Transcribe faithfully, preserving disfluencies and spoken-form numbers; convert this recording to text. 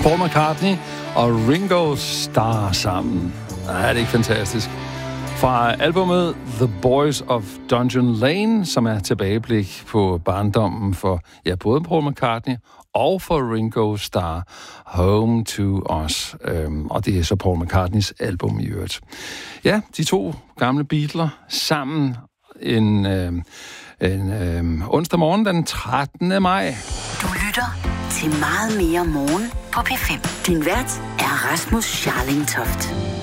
Paul McCartney og Ringo Starr sammen. Ja, det er ikke fantastisk. Fra albumet The Boys of Dungeon Lane, som er tilbageblik på barndommen for ja, både Paul McCartney og for Ringo Starr, Home to Us. Øhm, og det er så Paul McCartneys album i øvrigt. Ja, de to gamle Beatles sammen en, øh, en øh, onsdag morgen den trettende maj. Du lytter til Meget mere morgen på P fem. Din vært er Rasmus Scharling Toft.